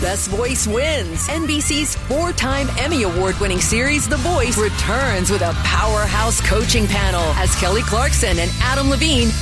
best voice wins. NBC's 4-time Emmy Award-winning series, The Voice, returns with a powerhouse coaching panel as Kelly Clarkson and Adam Levine